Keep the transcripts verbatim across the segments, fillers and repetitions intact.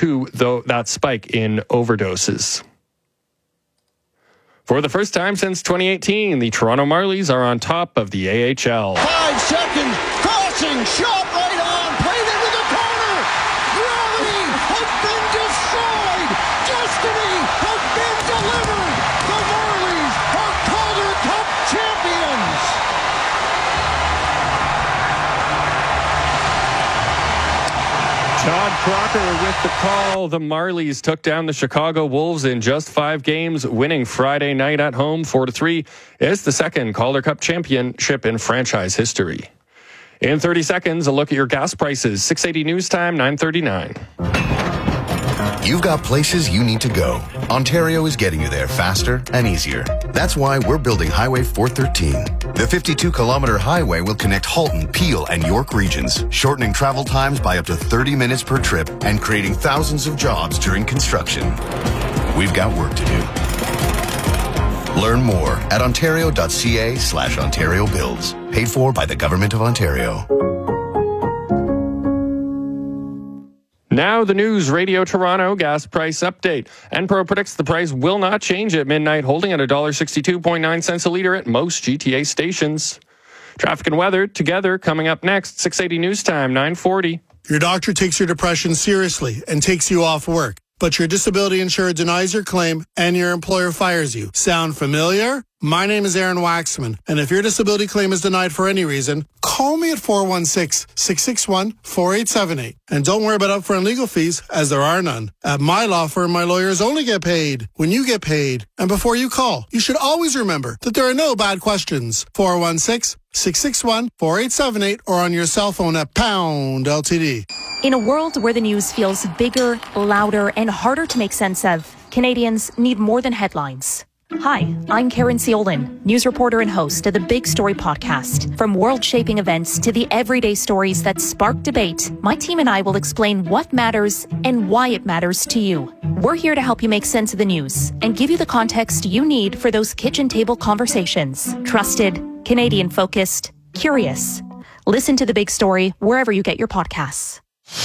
to the, that spike in overdoses. For the first time since twenty eighteen, the Toronto Marlies are on top of the A H L. Five seconds, crossing, shot right on, played into the corner. Gravity has been destroyed. Destiny has been delivered. The Marlies are Calder Cup champions. Todd Crocker with the call. The Marlies took down the Chicago Wolves in just five games, winning Friday night at home four to three. It's the second Calder Cup championship in franchise history. In thirty seconds, a look at your gas prices. six eighty News Time, nine thirty-nine. You've got places you need to go. Ontario is getting you there faster and easier. That's why we're building Highway four thirteen. The fifty-two kilometer highway will connect Halton, Peel, and York regions, shortening travel times by up to thirty minutes per trip and creating thousands of jobs during construction. We've got work to do. Learn more at ontario.ca slash Ontario Builds. Paid for by the Government of Ontario. Now the news, Radio Toronto gas price update. Enpro predicts the price will not change at midnight, holding at one dollar sixty-two point nine cents a litre at most G T A stations. Traffic and weather together coming up next. six eighty News Time, nine forty. Your doctor takes your depression seriously and takes you off work, but your disability insurer denies your claim and your employer fires you. Sound familiar? My name is Aaron Waxman, and if your disability claim is denied for any reason, call me at four one six, six six one, four eight seven eight. And don't worry about upfront legal fees, as there are none. At my law firm, my lawyers only get paid when you get paid. And before you call, you should always remember that there are no bad questions. four one six, six six one, four eight seven eight or on your cell phone at pound L T D. In a world where the news feels bigger, louder, and harder to make sense of, Canadians need more than headlines. Hi, I'm Karen Ciolin, news reporter and host of the Big Story podcast. From world-shaping events to the everyday stories that spark debate, my team and I will explain what matters and why it matters to you. We're here to help you make sense of the news and give you the context you need for those kitchen table conversations. Trusted, Canadian-focused, curious. Listen to The Big Story wherever you get your podcasts.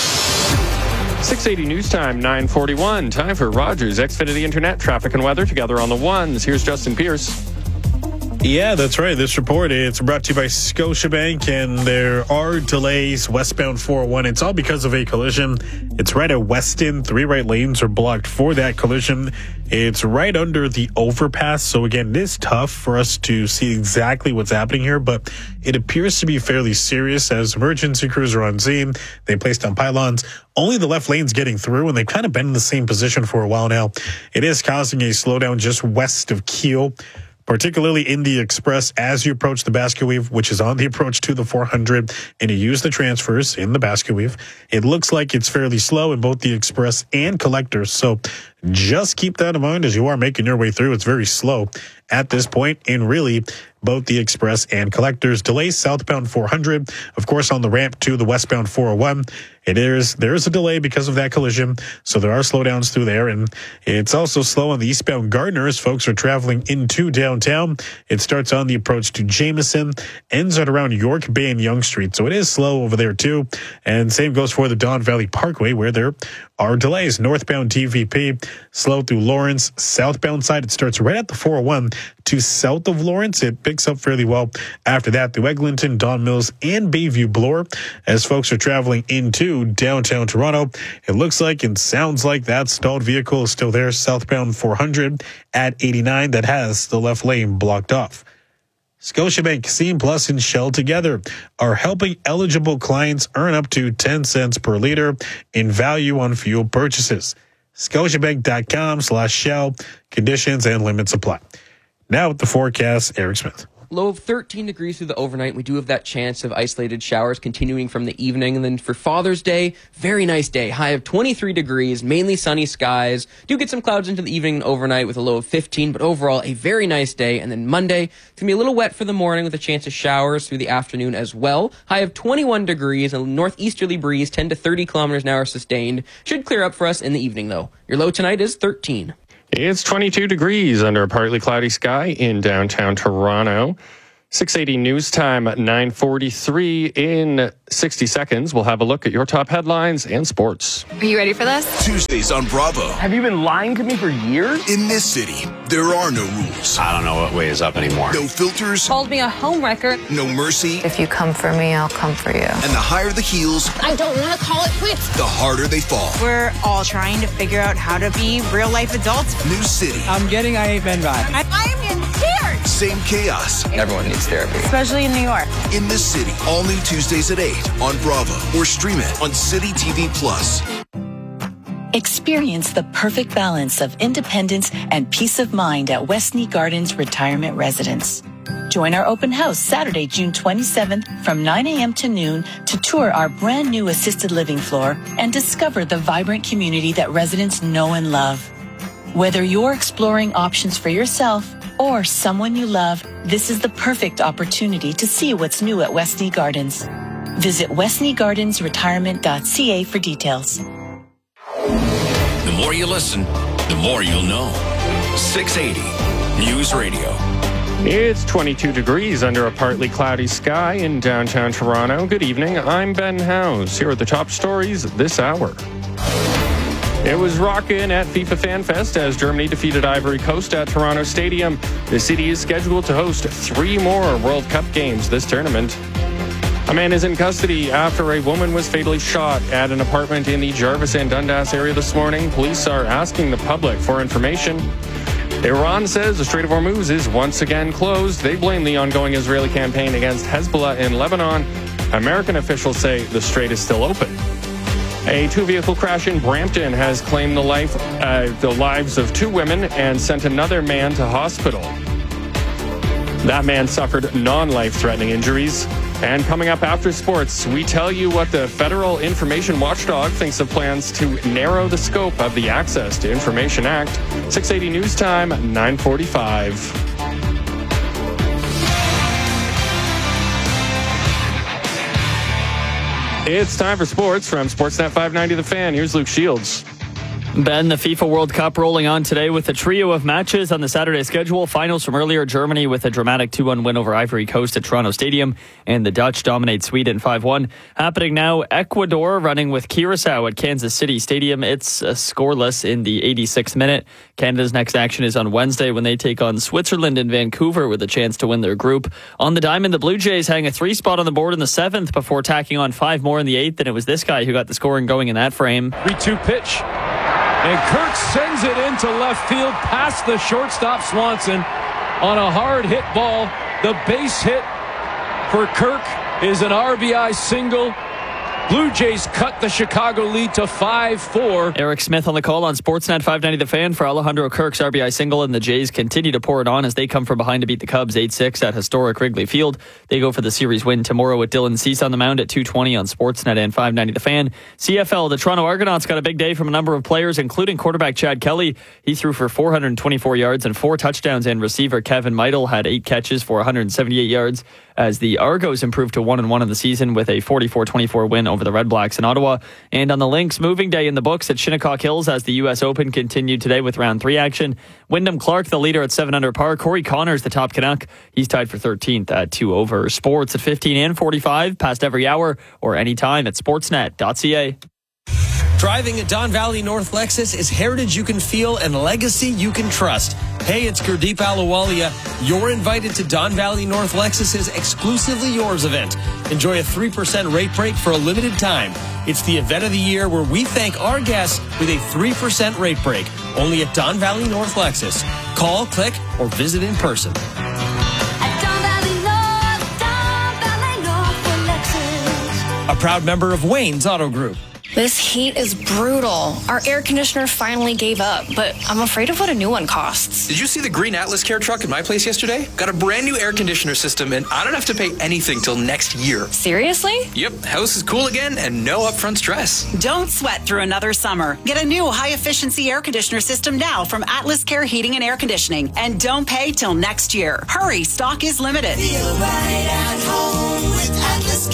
six eighty News Time, nine forty-one. Time for Rogers Xfinity Internet traffic and weather together on the ones. Here's Justin Pierce. Yeah, that's right. This report, it's brought to you by Scotiabank, and there are delays westbound four oh one. It's all because of a collision. It's right at Weston. Three right lanes are blocked for that collision. It's right under the overpass. So again, it is tough for us to see exactly what's happening here, but it appears to be fairly serious as emergency crews are on scene. They placed on pylons. Only the left lane's getting through, and they've kind of been in the same position for a while now. It is causing a slowdown just west of Keele, particularly in the Express as you approach the Basket Weave, which is on the approach to the four hundred, and you use the transfers in the Basket Weave. It looks like it's fairly slow in both the Express and Collectors, so just keep that in mind as you are making your way through. It's very slow at this point, and really both the Express and Collectors. Delays southbound four hundred, of course, on the ramp to the westbound four oh one. It is, there is a delay because of that collision, so there are slowdowns through there, and it's also slow on the eastbound Gardner as folks are traveling into downtown. It starts on the approach to Jameson, ends at around York Bay and Yonge Street, so it is slow over there too, and same goes for the Don Valley Parkway, where there are delays. Northbound T V P, slow through Lawrence. Southbound side, it starts right at the four oh one to south of Lawrence. It picks up fairly well after that through Eglinton, Don Mills, and Bayview Bloor as folks are traveling into downtown Toronto. It looks like and sounds like that stalled vehicle is still there, southbound four hundred at eighty-nine, that has the left lane blocked off. Scotiabank, Scene Plus, and Shell together are helping eligible clients earn up to ten cents per liter in value on fuel purchases. Scotiabank.com slash Shell. Conditions and limits apply. Now with the forecast, Eric Smith. Low of thirteen degrees through the overnight. We do have that chance of isolated showers continuing from the evening. And then for Father's Day, very nice day. High of twenty-three degrees, mainly sunny skies. Do get some clouds into the evening and overnight with a low of fifteen, but overall a very nice day. And then Monday, it's going to be a little wet for the morning with a chance of showers through the afternoon as well. High of twenty-one degrees, a northeasterly breeze, ten to thirty kilometers an hour sustained. Should clear up for us in the evening though. Your low tonight is thirteen. It's twenty-two degrees under a partly cloudy sky in downtown Toronto. six eighty News Time, nine forty-three. In sixty seconds, we'll have a look at your top headlines and sports. Are you ready for this? Tuesdays on Bravo. Have you been lying to me for years? In this city, there are no rules. I don't know what way is up anymore. No filters. Called me a homewrecker. No mercy. If you come for me, I'll come for you. And the higher the heels, I don't want to call it quits. the harder they fall. We're all trying to figure out how to be real life adults. New city. I'm getting I Hate Men vibes. I, I am in tears. Same chaos. Everyone needs therapy. Especially in New York. In this city. All new Tuesdays at eight on Bravo. Or stream it on City T V Plus. Experience the perfect balance of independence and peace of mind at Westney Gardens Retirement Residence. Join our open house Saturday, June twenty-seventh from nine a.m. to noon to tour our brand new assisted living floor and discover the vibrant community that residents know and love. Whether you're exploring options for yourself or someone you love, this is the perfect opportunity to see what's new at Westney Gardens. Visit westney gardens retirement dot c a for details. The more you listen, the more you'll know. six eighty News Radio. It's twenty-two degrees under a partly cloudy sky in downtown Toronto. Good evening. I'm Ben Howes. Here are the top stories this hour. It was rockin' at FIFA Fan Fest as Germany defeated Ivory Coast at Toronto Stadium. The city is scheduled to host three more World Cup games this tournament. A man is in custody after a woman was fatally shot at an apartment in the Jarvis and Dundas area this morning. Police are asking the public for information. Iran says the Strait of Hormuz is once again closed. They blame the ongoing Israeli campaign against Hezbollah in Lebanon. American officials say the strait is still open. A two-vehicle crash in Brampton has claimed the life, uh, the lives of two women and sent another man to hospital. That man suffered non-life-threatening injuries. And coming up after sports, we tell you what the Federal Information Watchdog thinks of plans to narrow the scope of the Access to Information Act. six eighty News Time, nine forty-five. It's time for sports from Sportsnet five ninety The Fan. Here's Luke Shields. Ben, the FIFA World Cup rolling on today with a trio of matches on the Saturday schedule. Finals from earlier, Germany with a dramatic two one win over Ivory Coast at Toronto Stadium, and the Dutch dominate Sweden five one. Happening now, Ecuador running with Curacao at Kansas City Stadium. It's uh, scoreless in the eighty-sixth minute. Canada's next action is on Wednesday when they take on Switzerland in Vancouver with a chance to win their group. On the diamond, the Blue Jays hang a three spot on the board in the seventh before tacking on five more in the eighth, and it was this guy who got the scoring going in that frame. three two pitch. And Kirk sends it into left field past the shortstop Swanson on a hard hit ball. The base hit for Kirk is an R B I single. Blue Jays cut the Chicago lead to five four. Eric Smith on the call on Sportsnet five ninety The Fan for Alejandro Kirk's R B I single, and the Jays continue to pour it on as they come from behind to beat the Cubs eight six at historic Wrigley Field. They go for the series win tomorrow with Dylan Cease on the mound at two twenty on Sportsnet and five ninety The Fan. C F L, the Toronto Argonauts got a big day from a number of players, including quarterback Chad Kelly. He threw for four hundred twenty-four yards and four touchdowns, and receiver Kevin Meidel had eight catches for one hundred seventy-eight yards as the Argos improved to one and one in the season with a forty-four twenty-four win over the Red Blacks in Ottawa. And on the Lynx, moving day in the books at Shinnecock Hills as the U S Open continued today with round three action. Wyndham Clark, the leader at seven under par. Corey Connors, the top Canuck. He's tied for thirteenth at two over. Sports at fifteen and forty-five, past every hour or anytime at sportsnet dot c a. Driving a Don Valley North Lexus is heritage you can feel and legacy you can trust. Hey, it's Gurdeep Ahluwalia. You're invited to Don Valley North Lexus's Exclusively Yours event. Enjoy a three percent rate break for a limited time. It's the event of the year where we thank our guests with a three percent rate break. Only at Don Valley North Lexus. Call, click, or visit in person. At Don Valley North, Don Valley North Lexus. A proud member of Wayne's Auto Group. This heat is brutal. Our air conditioner finally gave up, but I'm afraid of what a new one costs. Did you see the green Atlas Care truck at my place yesterday? Got a brand new air conditioner system, and I don't have to pay anything till next year. Seriously? Yep, house is cool again and no upfront stress. Don't sweat through another summer. Get a new high-efficiency air conditioner system now from Atlas Care Heating and Air Conditioning, and don't pay till next year. Hurry, stock is limited. Feel right at home with Atlas Care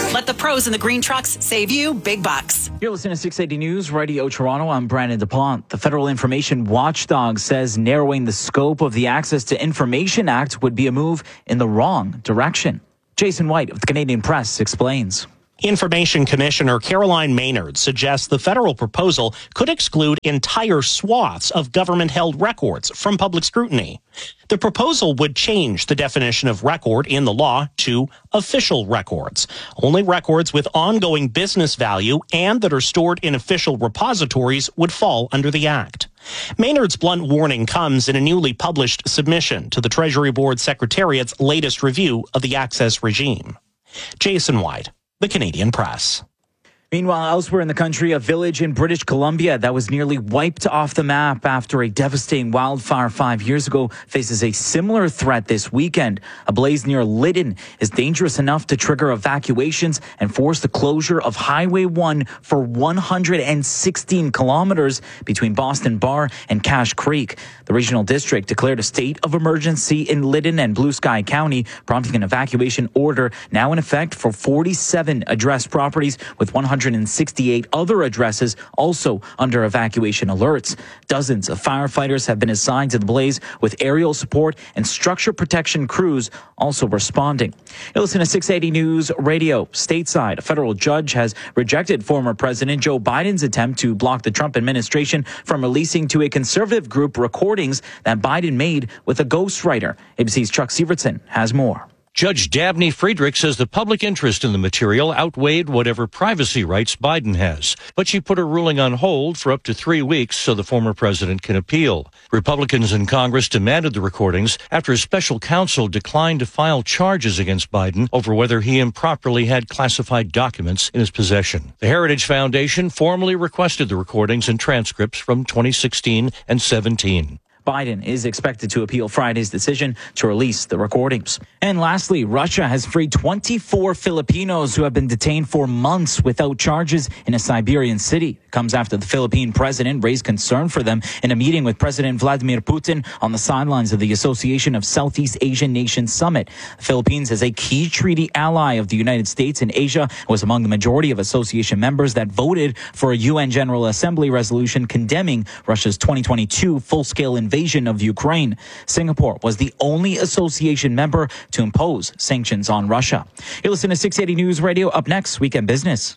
Let the pros in the green trucks save you big bucks. You're listening to six eighty News Radio Toronto. I'm Brandon DePont. The Federal Information Watchdog says narrowing the scope of the Access to Information Act would be a move in the wrong direction. Jason White of the Canadian Press explains. Information Commissioner Caroline Maynard suggests the federal proposal could exclude entire swaths of government-held records from public scrutiny. The proposal would change the definition of record in the law to official records. Only records with ongoing business value and that are stored in official repositories would fall under the Act. Maynard's blunt warning comes in a newly published submission to the Treasury Board Secretariat's latest review of the access regime. Jason White, The Canadian Press. Meanwhile, elsewhere in the country, a village in British Columbia that was nearly wiped off the map after a devastating wildfire five years ago faces a similar threat this weekend. A blaze near Lytton is dangerous enough to trigger evacuations and force the closure of Highway one for one hundred sixteen kilometers between Boston Bar and Cache Creek. The regional district declared a state of emergency in Lytton and Blue Sky County, prompting an evacuation order now in effect for forty-seven addressed properties, with one hundred sixty-eight other addresses also under evacuation alerts. Dozens of firefighters have been assigned to the blaze, with aerial support and structure protection crews also responding. You listen to six eighty News Radio. Stateside, a federal judge has rejected former President Joe Biden's attempt to block the Trump administration from releasing to a conservative group recordings that Biden made with a ghostwriter. A B C's Chuck Severson has more. Judge Dabney Friedrich says the public interest in the material outweighed whatever privacy rights Biden has. But she put her ruling on hold for up to three weeks so the former president can appeal. Republicans in Congress demanded the recordings after a special counsel declined to file charges against Biden over whether he improperly had classified documents in his possession. The Heritage Foundation formally requested the recordings and transcripts from twenty sixteen and seventeen. Biden is expected to appeal Friday's decision to release the recordings. And lastly, Russia has freed twenty-four Filipinos who have been detained for months without charges in a Siberian city. It comes after the Philippine president raised concern for them in a meeting with President Vladimir Putin on the sidelines of the Association of Southeast Asian Nations Summit. The Philippines is a key treaty ally of the United States in Asia and was among the majority of association members that voted for a U N General Assembly resolution condemning Russia's twenty twenty-two full-scale invasion of Ukraine. Singapore was the only association member to impose sanctions on Russia. You listen to six eighty News Radio. Up next, Weekend Business.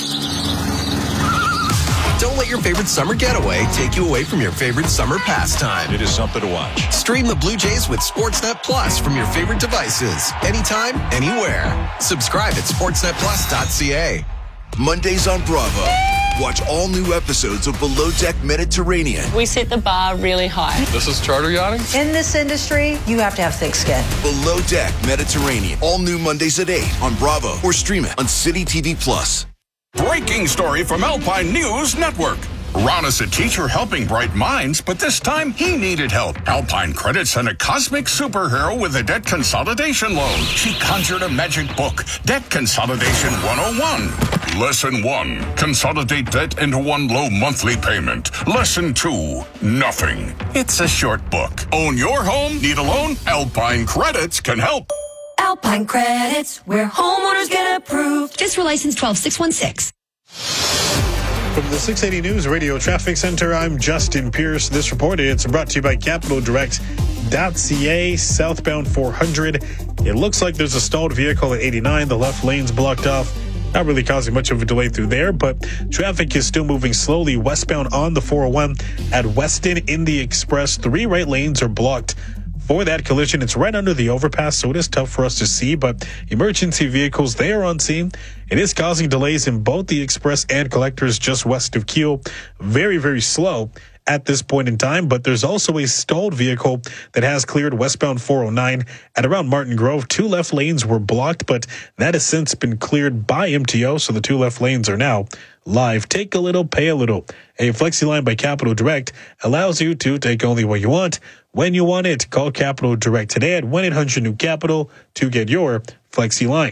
Don't let your favorite summer getaway take you away from your favorite summer pastime. It is something to watch. Stream the Blue Jays with Sportsnet Plus from your favorite devices, anytime, anywhere. Subscribe at sportsnet plus dot c a. Mondays on Bravo. Watch all new episodes of Below Deck Mediterranean. We set the bar really high. This is charter yachting? In this industry, you have to have thick skin. Below Deck Mediterranean. All new Mondays at eight on Bravo or stream it on City T V Plus. Breaking story from Alpine News Network. Ron is a teacher helping bright minds, but this time he needed help. Alpine Credit sent a cosmic superhero with a debt consolidation loan. She conjured a magic book, Debt Consolidation one oh one. Lesson one, consolidate debt into one low monthly payment. Lesson two, nothing. It's a short book. Own your home? Need a loan? Alpine Credits can help. Alpine Credits, where homeowners get approved. Fiscal license twelve six one six. From the six eighty News Radio Traffic Center, I'm Justin Pierce. This report is brought to you by Capital Direct dot c a. Southbound four hundred. It looks like there's a stalled vehicle at eighty-nine. The left lane's blocked off. Not really causing much of a delay through there, but traffic is still moving slowly westbound on the four oh one at Weston in the Express. Three right lanes are blocked for that collision. It's right under the overpass, so it is tough for us to see, but emergency vehicles, they are on scene. It is causing delays in both the Express and Collectors just west of Keele. Very, very slow at this point in time, but there's also a stalled vehicle that has cleared westbound four oh nine at around Martin Grove. Two left lanes were blocked, but that has since been cleared by M T O, so the two left lanes are now live. Take a little, pay a little. A Flexi line by Capital Direct allows you to take only what you want when you want it. Call Capital Direct today at one eight hundred new capital to get your Flexi line.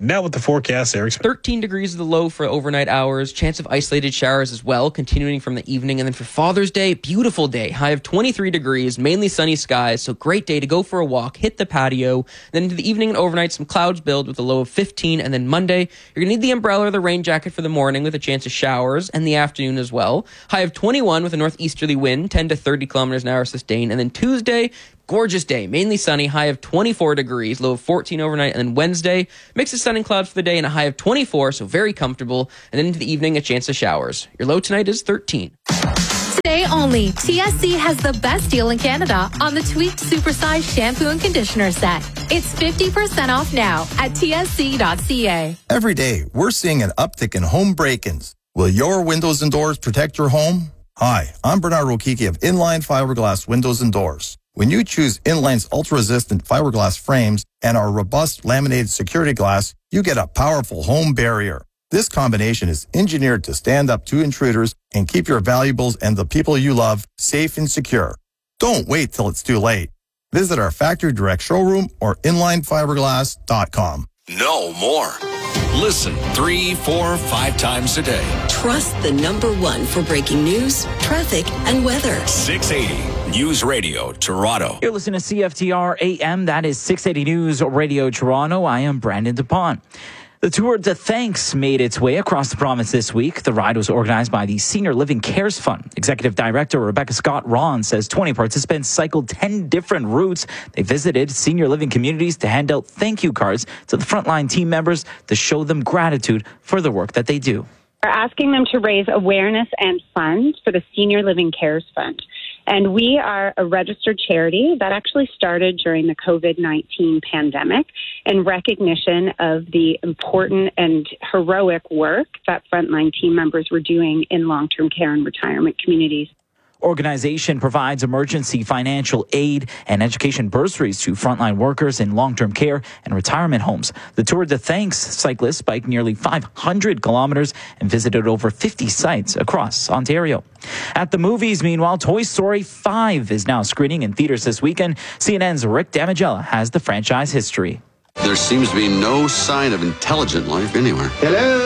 Now with the forecast, Eric. thirteen degrees is the low for overnight hours. Chance of isolated showers as well, continuing from the evening. And then for Father's Day, beautiful day. High of twenty-three degrees, mainly sunny skies. So great day to go for a walk, hit the patio. Then into the evening and overnight, some clouds build with a low of fifteen. And then Monday, you're going to need the umbrella or the rain jacket for the morning with a chance of showers, and the afternoon as well. High of twenty-one with a northeasterly wind, ten to thirty kilometers an hour sustained. And then Tuesday, gorgeous day, mainly sunny, high of twenty-four degrees, low of fourteen overnight. And then Wednesday, mix of sun and clouds for the day and a high of twenty-four, so very comfortable. And then into the evening, a chance of showers. Your low tonight is thirteen. Today only, T S C has the best deal in Canada on the Tweaked Supersize shampoo and conditioner set. It's fifty percent off now at T S C dot C A. Every day, we're seeing an uptick in home break-ins. Will your windows and doors protect your home? Hi, I'm Bernard Rokiki of Inline Fiberglass Windows and Doors. When you choose Inline's ultra-resistant fiberglass frames and our robust laminated security glass, you get a powerful home barrier. This combination is engineered to stand up to intruders and keep your valuables and the people you love safe and secure. Don't wait till it's too late. Visit our factory direct showroom or inline fiberglass dot com. Know more. Listen three, four, five times a day. Trust the number one for breaking news, traffic, and weather. six eighty News Radio, Toronto. You're listening to C F T R A M. That is six eighty News Radio, Toronto. I am Brandon DuPont. The Tour de Thanks made its way across the province this week. The ride was organized by the Senior Living Cares Fund. Executive Director Rebecca Scott-Ron says twenty participants cycled ten different routes. They visited senior living communities to hand out thank you cards to the frontline team members to show them gratitude for the work that they do. We're asking them to raise awareness and funds for the Senior Living Cares Fund. And we are a registered charity that actually started during the COVID nineteen pandemic in recognition of the important and heroic work that frontline team members were doing in long-term care and retirement communities. Organization provides emergency financial aid and education bursaries to frontline workers in long-term care and retirement homes. The Tour de Thanks cyclists biked nearly five hundred kilometers and visited over fifty sites across Ontario. At the movies, meanwhile, Toy Story five is now screening in theaters this weekend. C N N's Rick Damigella has the franchise history. There seems to be no sign of intelligent life anywhere. Hello?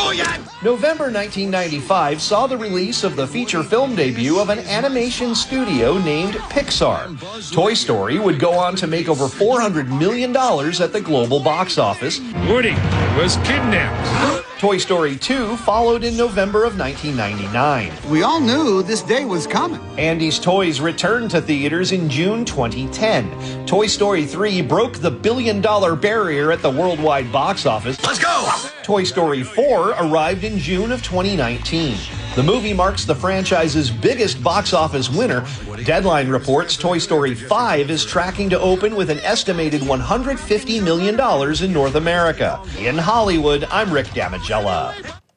November nineteen ninety-five saw the release of the feature film debut of an animation studio named Pixar. Toy Story would go on to make over four hundred million dollars at the global box office. Woody was kidnapped. Toy Story two followed in November of nineteen ninety-nine. We all knew this day was coming. Andy's Toys returned to theaters in June twenty ten. Toy Story three broke the billion dollar barrier at the worldwide box office. Let's go! Toy Story four arrived in June of twenty nineteen. The movie marks the franchise's biggest box office winner. Deadline reports Toy Story five is tracking to open with an estimated one hundred fifty million dollars in North America. In Hollywood, I'm Rick Damigella.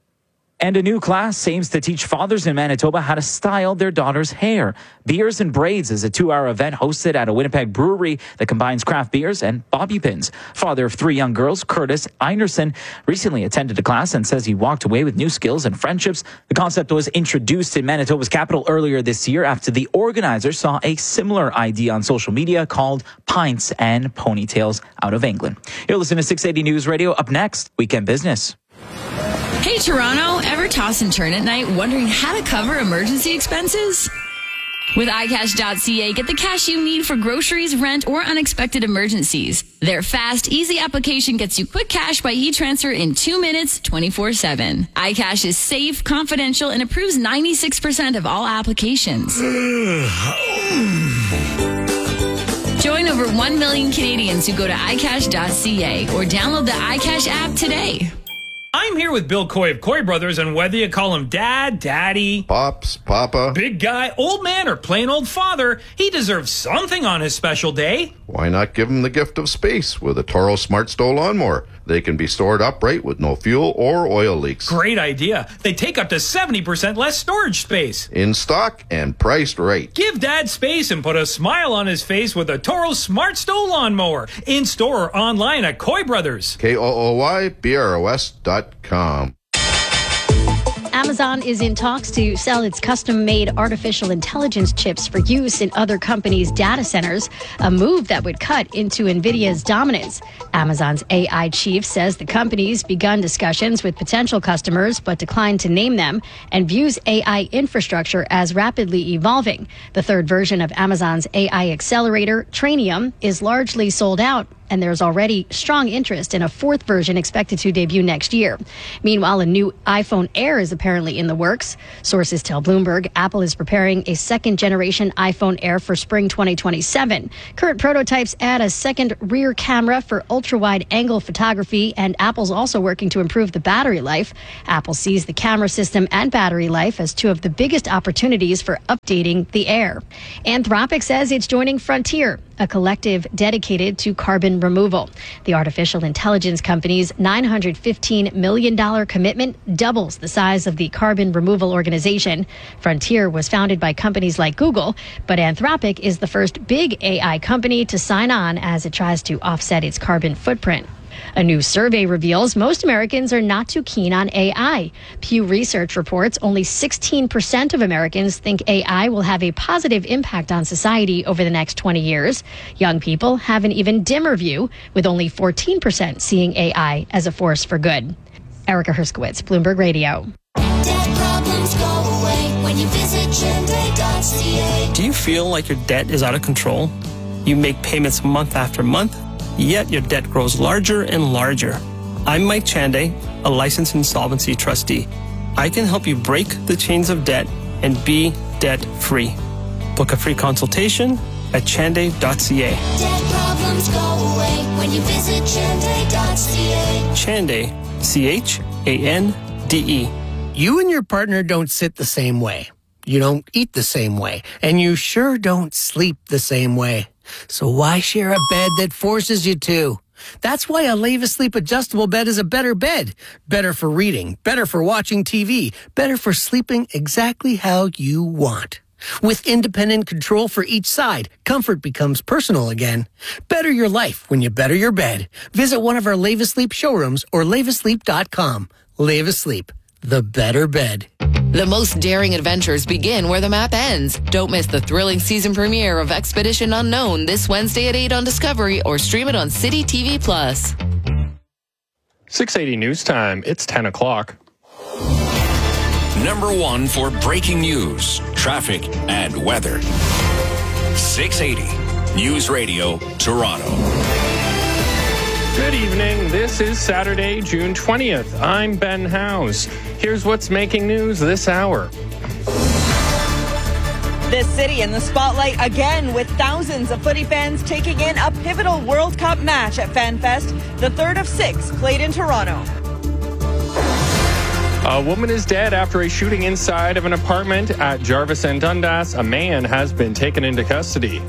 And a new class aims to teach fathers in Manitoba how to style their daughter's hair. Beers and Braids is a two-hour event hosted at a Winnipeg brewery that combines craft beers and bobby pins. Father of three young girls, Curtis Einerson, recently attended a class and says he walked away with new skills and friendships. The concept was introduced in Manitoba's capital earlier this year after the organizers saw a similar idea on social media called Pints and Ponytails out of England. You're listening to six eighty News Radio. Up next, Weekend Business. Hey, Toronto, ever toss and turn at night wondering how to cover emergency expenses? With i cash dot c a, get the cash you need for groceries, rent, or unexpected emergencies. Their fast, easy application gets you quick cash by e-transfer in two minutes, twenty-four seven. iCash is safe, confidential, and approves ninety-six percent of all applications. Join over one million Canadians who go to i cash dot c a or download the iCash app today. I'm here with Bill Coy of Coy Brothers, and whether you call him Dad, Daddy, Pops, Papa, Big Guy, Old Man, or plain old Father, he deserves something on his special day. Why not give him the gift of space with a Toro Smart Stow lawnmower? They can be stored upright with no fuel or oil leaks. Great idea. They take up to seventy percent less storage space. In stock and priced right. Give Dad space and put a smile on his face with a Toro Smart Stow lawnmower. In store or online at Coy Brothers. K O O Y B R O S dot com. Amazon is in talks to sell its custom-made artificial intelligence chips for use in other companies' data centers, a move that would cut into NVIDIA's dominance. Amazon's A I chief says the company's begun discussions with potential customers but declined to name them and views A I infrastructure as rapidly evolving. The third version of Amazon's A I accelerator, Trainium, is largely sold out, and there's already strong interest in a fourth version expected to debut next year. Meanwhile, a new iPhone Air is apparently in the works. Sources tell Bloomberg Apple is preparing a second-generation iPhone Air for spring twenty twenty-seven. Current prototypes add a second rear camera for ultra-wide-angle photography, and Apple's also working to improve the battery life. Apple sees the camera system and battery life as two of the biggest opportunities for updating the Air. Anthropic says it's joining Frontier, a collective dedicated to carbon removal. The artificial intelligence company's nine hundred fifteen million dollars commitment doubles the size of the carbon removal organization. Frontier was founded by companies like Google, but Anthropic is the first big A I company to sign on as it tries to offset its carbon footprint. A new survey reveals most Americans are not too keen on A I. Pew Research reports only sixteen percent of Americans think A I will have a positive impact on society over the next twenty years. Young people have an even dimmer view, with only fourteen percent seeing A I as a force for good. Erica Herskowitz, Bloomberg Radio. Debt problems go away when you visit Chende dot C A. Do you feel like your debt is out of control? You make payments month after month, yet your debt grows larger and larger. I'm Mike Chande, a licensed insolvency trustee. I can help you break the chains of debt and be debt-free. Book a free consultation at chande dot C A. Debt problems go away when you visit Chende dot C A. Chande, C H A N D E. You and your partner don't sit the same way. You don't eat the same way. And you sure don't sleep the same way. So why share a bed that forces you to? That's why a Leva Sleep adjustable bed is a better bed. Better for reading, better for watching T V, better for sleeping exactly how you want. With independent control for each side, comfort becomes personal again. Better your life when you better your bed. Visit one of our Leva Sleep showrooms or leva sleep dot com. Leva Sleep, the better bed. The most daring adventures begin where the map ends. Don't miss the thrilling season premiere of Expedition Unknown this Wednesday at eight on Discovery or stream it on City T V Plus. six eighty News Time. It's ten o'clock. Number one for breaking news, traffic, and weather. six eighty News Radio, Toronto. Good evening. This is Saturday, June twentieth. I'm Ben Howes. Here's what's making news this hour. The city in the spotlight again, with thousands of footy fans taking in a pivotal World Cup match at FanFest, the third of six played in Toronto. A woman is dead after a shooting inside of an apartment at Jarvis and Dundas. A man has been taken into custody.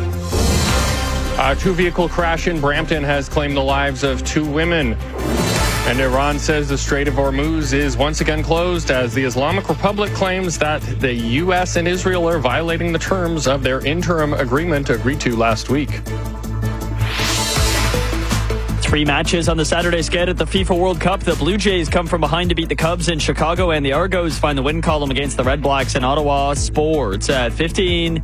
A two-vehicle crash in Brampton has claimed the lives of two women. And Iran says the Strait of Hormuz is once again closed as the Islamic Republic claims that the U S and Israel are violating the terms of their interim agreement agreed to last week. Three matches on the Saturday sked at the FIFA World Cup. The Blue Jays come from behind to beat the Cubs in Chicago, and the Argos find the win column against the Red Blacks in Ottawa. Sports at fifteen.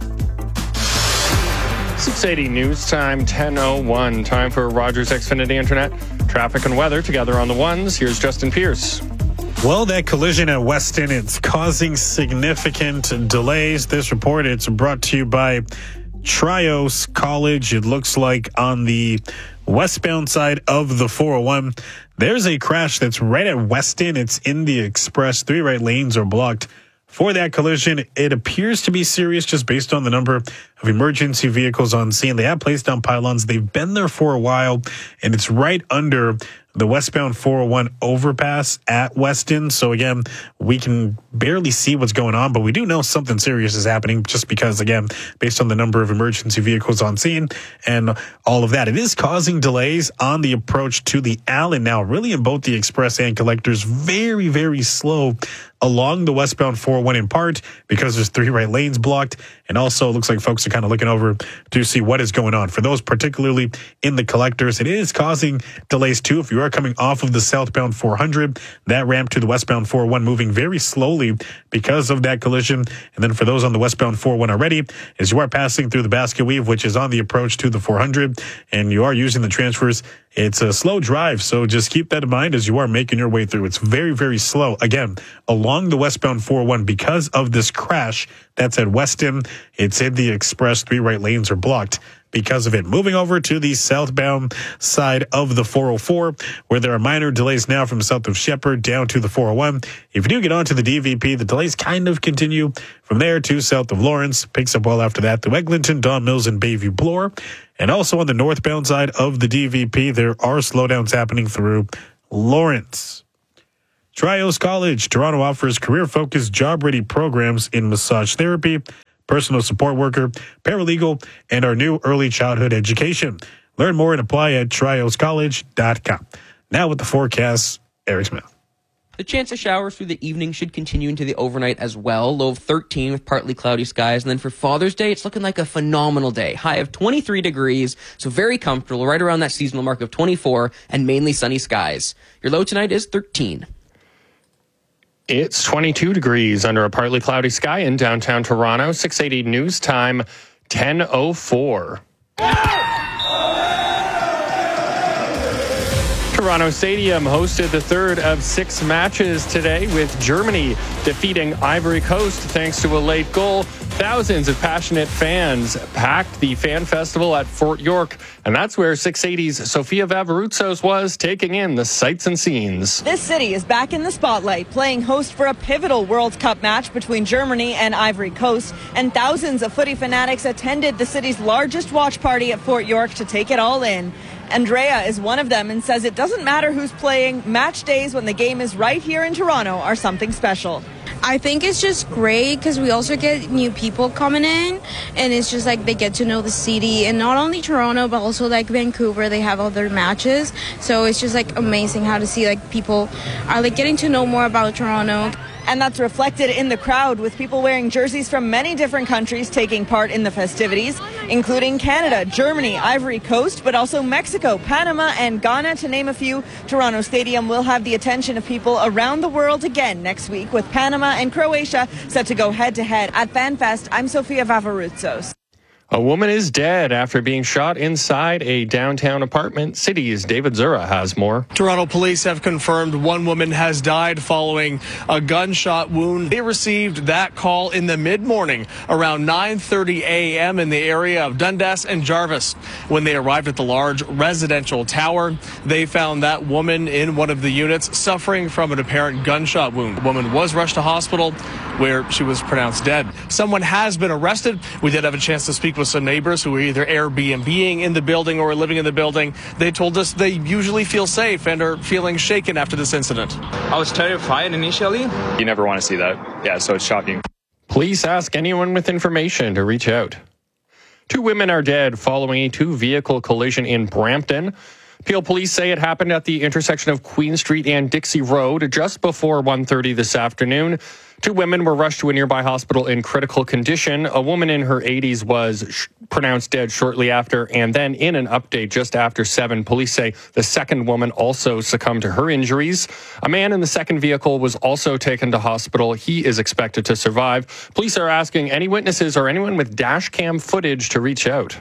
six eighty News Time, ten oh one. Time for Rogers Xfinity Internet. Traffic and weather together on the ones. Here's Justin Pierce. Well, that collision at Weston, it's causing significant delays. This report, it's brought to you by Trios College. It looks like on the westbound side of the four oh one, there's a crash that's right at Weston. It's in the express. Three right lanes are blocked for that collision. It appears to be serious just based on the number of emergency vehicles on scene. They have placed down pylons. They've been there for a while, and it's right under the westbound four oh one overpass at Weston. So again, we can barely see what's going on, but we do know something serious is happening just because, again, based on the number of emergency vehicles on scene and all of that. It is causing delays on the approach to the Allen now, really in both the express and collectors. Very, very slow along the westbound four oh one in part because there's three right lanes blocked. And also it looks like folks are kind of looking over to see what is going on. For those particularly in the collectors, it is causing delays too. If you are coming off of the southbound four hundred, that ramp to the westbound four oh one moving very slowly because of that collision. And then for those on the westbound four oh one already, as you are passing through the Basket Weave, which is on the approach to the four hundred, and you are using the transfers, it's a slow drive. So just keep that in mind as you are making your way through. It's very, very slow. Again, along the westbound four oh one because of this crash that's at Weston. It's in the express. Three right lanes are blocked because of it. Moving over to the southbound side of the four oh four, where there are minor delays now from south of Shepherd down to the four oh one. If you do get onto the D V P, the delays kind of continue from there to south of Lawrence. Picks up well after that to Eglinton, Don Mills, and Bayview Bloor. And also on the northbound side of the D V P, there are slowdowns happening through Lawrence. Trios College, Toronto offers career-focused, job-ready programs in massage therapy, personal support worker, paralegal, and our new early childhood education. Learn more and apply at trios college dot com. Now with the forecast, Eric Smith. The chance of showers through the evening should continue into the overnight as well. Low of thirteen with partly cloudy skies. And then for Father's Day, it's looking like a phenomenal day. High of twenty-three degrees, so very comfortable, right around that seasonal mark of twenty-four, and mainly sunny skies. Your low tonight is thirteen. It's twenty-two degrees under a partly cloudy sky in downtown Toronto. six eighty news time, ten oh four. Toronto Stadium hosted the third of six matches today, with Germany defeating Ivory Coast thanks to a late goal. Thousands of passionate fans packed the fan festival at Fort York, and that's where six eighty's Sofia Vavaroutsos was, taking in the sights and scenes. This city is back in the spotlight, playing host for a pivotal World Cup match between Germany and Ivory Coast, and thousands of footy fanatics attended the city's largest watch party at Fort York to take it all in. Andrea is one of them and says it doesn't matter who's playing, match days when the game is right here in Toronto are something special. I think it's just great because we also get new people coming in, and it's just like they get to know the city, and not only Toronto but also like Vancouver, they have other matches, so it's just like amazing how to see like people are like getting to know more about Toronto. And that's reflected in the crowd, with people wearing jerseys from many different countries taking part in the festivities, including Canada, Germany, Ivory Coast, but also Mexico, Panama, and Ghana, to name a few. Toronto Stadium will have the attention of people around the world again next week, with Panama and Croatia set to go head-to-head. At FanFest, I'm Sofia Vavaroutsos. A woman is dead after being shot inside a downtown apartment. City's David Zura has more. Toronto police have confirmed one woman has died following a gunshot wound. They received that call in the mid-morning around nine thirty a.m. in the area of Dundas and Jarvis. When they arrived at the large residential tower, they found that woman in one of the units suffering from an apparent gunshot wound. The woman was rushed to hospital where she was pronounced dead. Someone has been arrested. We did have a chance to speak with some neighbors who are either Airbnb-ing in the building or living in the building. They told us they usually feel safe and are feeling shaken after this incident. I was terrified initially. You never want to see that. Yeah, so it's shocking. Police ask anyone with information to reach out. Two women are dead following a two-vehicle collision in Brampton. Peel police say it happened at the intersection of Queen Street and Dixie Road just before one thirty this afternoon. Two women were rushed to a nearby hospital in critical condition. A woman in her eighties was sh- pronounced dead shortly after, and then in an update just after seven, police say the second woman also succumbed to her injuries. A man in the second vehicle was also taken to hospital. He is expected to survive. Police are asking any witnesses or anyone with dash cam footage to reach out.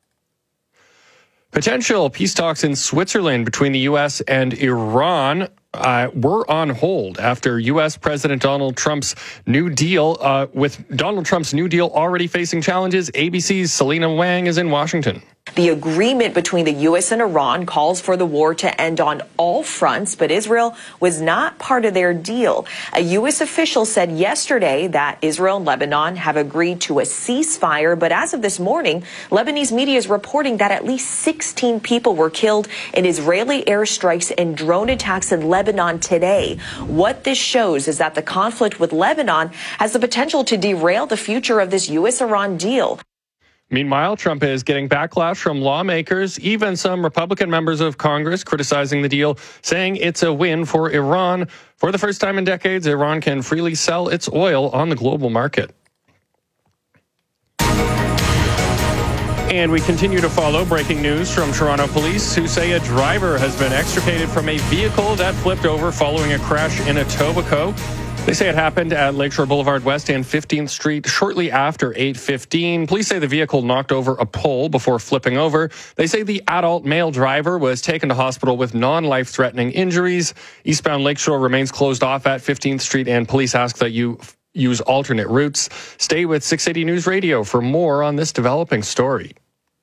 Potential peace talks in Switzerland between the U S and Iran uh, were on hold after U S President Donald Trump's New Deal, uh, with Donald Trump's New Deal already facing challenges. A B C's Selena Wang is in Washington. The agreement between the U S and Iran calls for the war to end on all fronts, but Israel was not part of their deal. A U S official said yesterday that Israel and Lebanon have agreed to a ceasefire, but as of this morning, Lebanese media is reporting that at least sixteen people were killed in Israeli airstrikes and drone attacks in Lebanon today. What this shows is that the conflict with Lebanon has the potential to derail the future of this U S Iran deal. Meanwhile, Trump is getting backlash from lawmakers, even some Republican members of Congress criticizing the deal, saying it's a win for Iran. For the first time in decades, Iran can freely sell its oil on the global market. And we continue to follow breaking news from Toronto police who say a driver has been extricated from a vehicle that flipped over following a crash in Etobicoke. They say it happened at Lakeshore Boulevard West and fifteenth Street shortly after eight fifteen. Police say the vehicle knocked over a pole before flipping over. They say the adult male driver was taken to hospital with non-life-threatening injuries. Eastbound Lakeshore remains closed off at fifteenth Street, and police ask that you use alternate routes. Stay with six eighty News Radio for more on this developing story.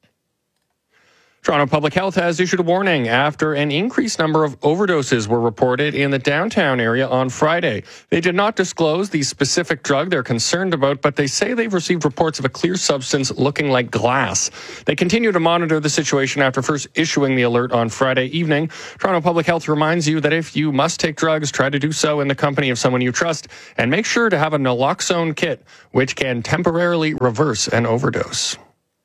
Toronto Public Health has issued a warning after an increased number of overdoses were reported in the downtown area on Friday. They did not disclose the specific drug they're concerned about, but they say they've received reports of a clear substance looking like glass. They continue to monitor the situation after first issuing the alert on Friday evening. Toronto Public Health reminds you that if you must take drugs, try to do so in the company of someone you trust, and make sure to have a naloxone kit, which can temporarily reverse an overdose.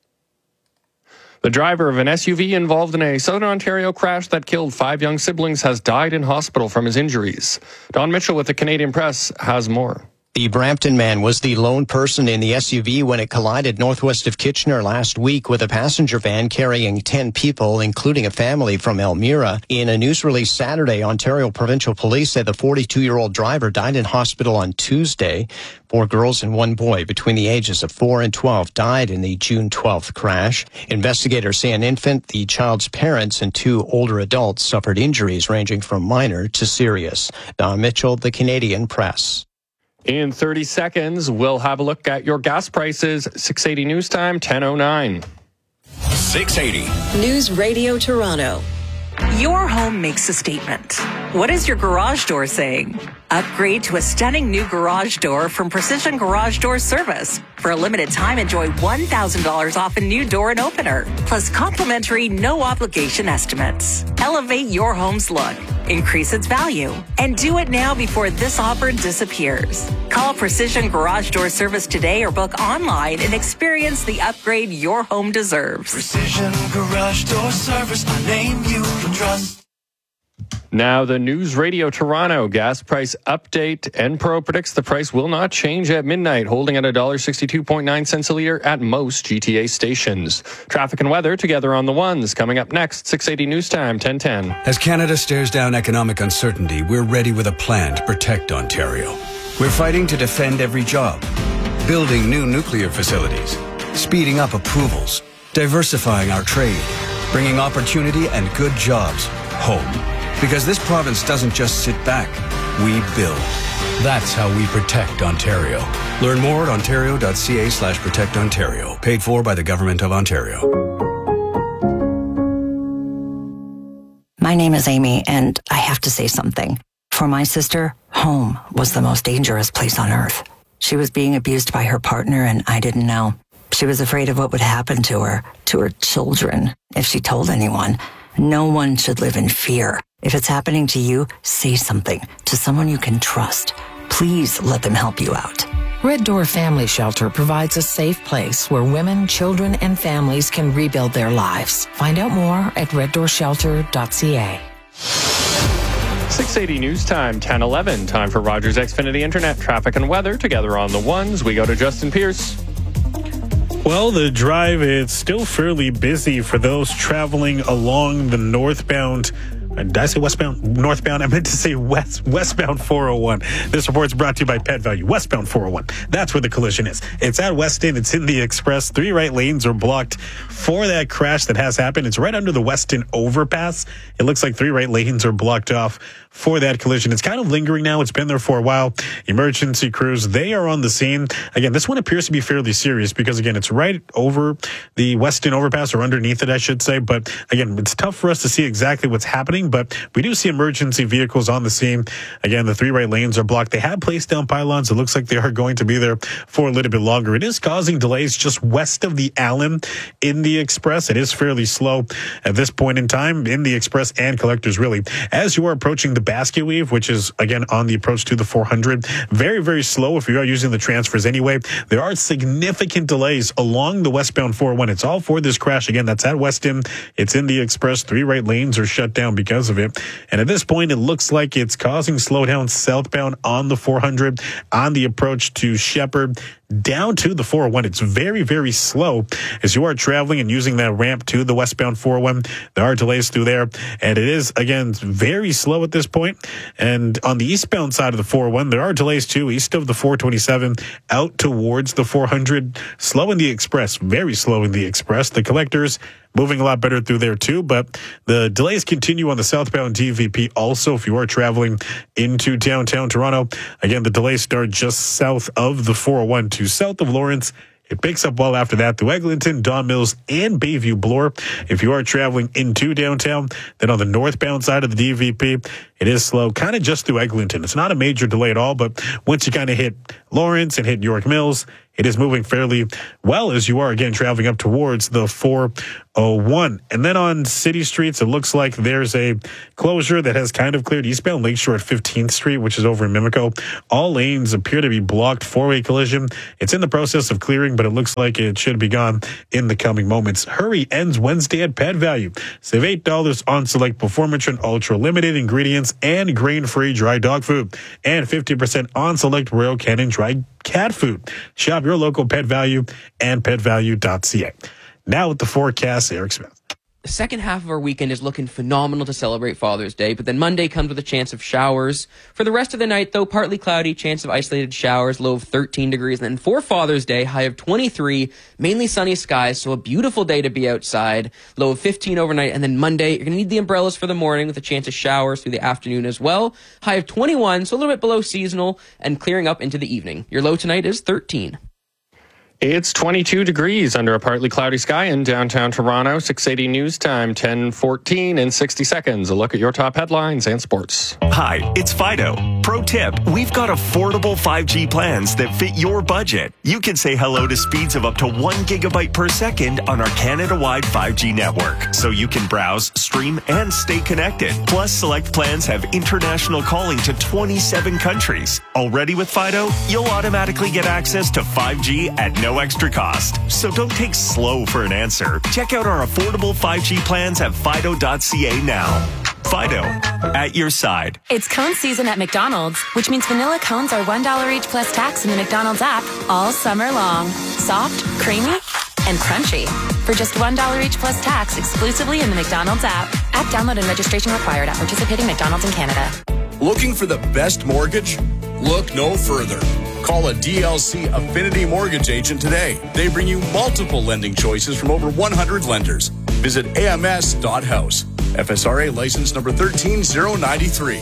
The driver of an S U V involved in a Southern Ontario crash that killed five young siblings has died in hospital from his injuries. Don Mitchell with the Canadian Press has more. The Brampton man was the lone person in the S U V when it collided northwest of Kitchener last week with a passenger van carrying ten people, including a family from Elmira. In a news release Saturday, Ontario Provincial Police said the forty-two-year-old driver died in hospital on Tuesday. Four girls and one boy between the ages of four and twelve died in the June twelfth crash. Investigators say an infant, the child's parents, and two older adults suffered injuries ranging from minor to serious. Don Mitchell, the Canadian Press. In thirty seconds, we'll have a look at your gas prices. six eighty News Time, ten oh nine. six eighty News Radio Toronto. Your home makes a statement. What is your garage door saying? Upgrade to a stunning new garage door from Precision Garage Door Service. For a limited time, enjoy one thousand dollars off a new door and opener, plus complimentary no-obligation estimates. Elevate your home's look, increase its value, and do it now before this offer disappears. Call Precision Garage Door Service today or book online and experience the upgrade your home deserves. Precision Garage Door Service, a name you can trust. Now, the News Radio Toronto gas price update. Enpro predicts the price will not change at midnight, holding at one dollar sixty-two point nine cents a litre at most G T A stations. Traffic and weather together on the ones. Coming up next, six eighty News Time, ten ten. As Canada stares down economic uncertainty, we're ready with a plan to protect Ontario. We're fighting to defend every job, building new nuclear facilities, speeding up approvals, diversifying our trade, bringing opportunity and good jobs home. Because this province doesn't just sit back, we build. That's how we protect Ontario. Learn more at ontario.ca slash protect Ontario. Paid for by the Government of Ontario. My name is Amy, and I have to say something. For my sister, home was the most dangerous place on earth. She was being abused by her partner, and I didn't know. She was afraid of what would happen to her, to her children, if she told anyone. No one should live in fear. If it's happening to you, say something to someone you can trust. Please let them help you out. Red Door Family Shelter provides a safe place where women, children, and families can rebuild their lives. Find out more at red door shelter dot c a. six eighty News Time, ten eleven. Time for Rogers Xfinity Internet traffic and weather together on the ones. We go to Justin Pierce. Well, the drive is still fairly busy for those traveling along the northbound. Did I say westbound? Northbound? I meant to say west westbound four oh one. This report is brought to you by Pet Value. Westbound four oh one. That's where the collision is. It's at Weston. It's in the Express. Three right lanes are blocked for that crash that has happened. It's right under the Weston overpass. It looks like three right lanes are blocked off for that collision. It's kind of lingering now. It's been there for a while. Emergency crews, they are on the scene. Again, this one appears to be fairly serious because, again, it's right over the Weston overpass, or underneath it, I should say. But, again, it's tough for us to see exactly what's happening, but we do see emergency vehicles on the scene. Again, the three right lanes are blocked. They have placed down pylons. It looks like they are going to be there for a little bit longer. It is causing delays just west of the Allen in the Express. It is fairly slow at this point in time in the Express and Collectors, really. As you are approaching the basket weave, which is, again, on the approach to the four hundred, very, very slow if you are using the transfers anyway. There are significant delays along the westbound four oh one. It's all for this crash. Again, that's at Weston. It's in the Express. Three right lanes are shut down because of it. And at this point, it looks like it's causing slowdown southbound on the four hundred on the approach to Shepherd, down to the four oh one. It's very, very slow as you are traveling and using that ramp to the westbound four oh one. There are delays through there, and it is, again, very slow at this point. And on the eastbound side of the four oh one, there are delays too, east of the four twenty-seven out towards the four hundred. Slow in the express, very slow in the express. The collectors moving a lot better through there too, but the delays continue on the southbound D V P also if you are traveling into downtown Toronto. Again, the delays start just south of the four oh one to south of Lawrence. It picks up well after that through Eglinton, Don Mills, and Bayview Bloor. If you are traveling into downtown, then on the northbound side of the D V P, it is slow, kind of just through Eglinton. It's not a major delay at all, but once you kind of hit Lawrence and hit York Mills, it is moving fairly well as you are, again, traveling up towards the four oh one. And then on city streets, it looks like there's a closure that has kind of cleared eastbound Lakeshore at fifteenth Street, which is over in Mimico. All lanes appear to be blocked, four-way collision. It's in the process of clearing, but it looks like it should be gone in the coming moments. Hurry ends Wednesday at Pet Value. Save eight dollars on select Performatrin Ultra Limited ingredients and grain-free dry dog food, and fifty percent on select Royal Canin dry cat food. Shop your local Pet Value and pet value dot c a. Now with the forecast, Eric Smith. The second half of our weekend is looking phenomenal to celebrate Father's Day, but then Monday comes with a chance of showers. For the rest of the night, though, partly cloudy, chance of isolated showers, low of thirteen degrees. And then for Father's Day, high of twenty-three, mainly sunny skies, so a beautiful day to be outside, low of fifteen overnight. And then Monday, you're going to need the umbrellas for the morning with a chance of showers through the afternoon as well. High of twenty-one, so a little bit below seasonal, and clearing up into the evening. Your low tonight is thirteen. It's twenty-two degrees under a partly cloudy sky in downtown Toronto. six eighty news time, ten fourteen in sixty seconds. A look at your top headlines and sports. Hi, it's Fido. Pro tip, we've got affordable five G plans that fit your budget. You can say hello to speeds of up to one gigabyte per second on our Canada-wide five G network, so you can browse, stream, and stay connected. Plus, select plans have international calling to twenty-seven countries. Already with Fido, you'll automatically get access to five G at no extra cost. So don't take slow for an answer. Check out our affordable five G plans at fido dot c a now. Fido, at your side. It's cone season at McDonald's, which means vanilla cones are one dollar each plus tax in the McDonald's app all summer long. Soft, creamy, and crunchy. For just one dollar each plus tax exclusively in the McDonald's app. App download and registration required at participating McDonald's in Canada. Looking for the best mortgage? Look no further. Call a D L C Affinity Mortgage agent today. They bring you multiple lending choices from over one hundred lenders. Visit A M S dot house. F S R A license number one three zero nine three.